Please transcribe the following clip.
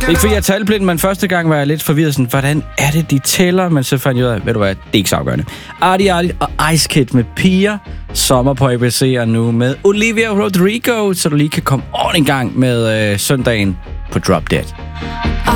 Ikke fordi jeg er talblind, men første gang var jeg lidt forvirret sådan, hvordan er det, de tæller? Men så fandt jeg ud af, ved du hvad, det er ikke så afgørende. Artie og Ice Kid med Piger. Sommer på ABC og nu med Olivia Rodrigo, så du lige kan komme ordentligt i gang med søndagen på Drop Dead.